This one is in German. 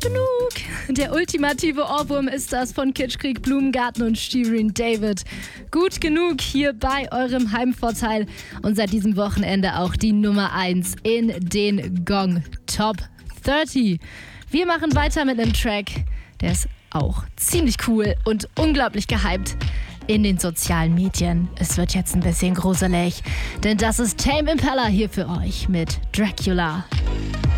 genug. Der ultimative Ohrwurm ist das von Kitschkrieg, Blumengarten und Shirin David. Gut genug hier bei eurem Heimvorteil und seit diesem Wochenende auch die Nummer 1 in den Gong Top 30. Wir machen weiter mit einem Track, der ist auch ziemlich cool und unglaublich gehypt in den sozialen Medien. Es wird jetzt ein bisschen gruselig, denn das ist Tame Impala hier für euch mit Dracula.